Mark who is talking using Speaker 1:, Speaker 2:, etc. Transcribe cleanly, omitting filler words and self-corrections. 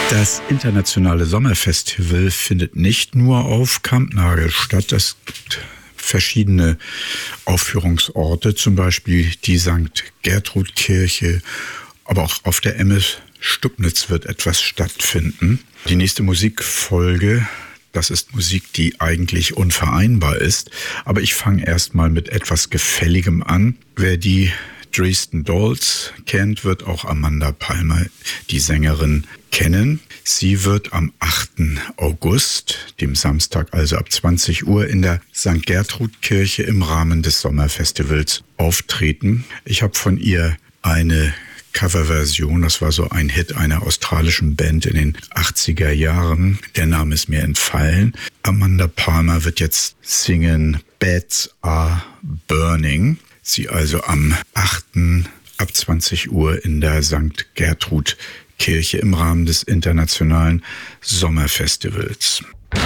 Speaker 1: Das internationale Sommerfestival findet nicht nur auf Kampnagel statt. Es gibt verschiedene Aufführungsorte, zum Beispiel die St. Gertrud-Kirche, aber auch auf der Emmes Stubnitz wird etwas stattfinden. Die nächste Musikfolge, das ist Musik, die eigentlich unvereinbar ist, aber ich fange erstmal mit etwas Gefälligem an. Wer die Dresden Dolls kennt, wird auch Amanda Palmer, die Sängerin, kennen. Sie wird am 8. August, dem Samstag, also ab 20 Uhr, in der St. Gertrud-Kirche im Rahmen des Sommerfestivals auftreten. Ich habe von ihr eine Coverversion, das war so ein Hit einer australischen Band in den 80er Jahren. Der Name ist mir entfallen. Amanda Palmer wird jetzt singen Beds Are Burning. Sie also am 8. ab 20 Uhr in der St. Gertrud Kirche im Rahmen des internationalen Sommerfestivals.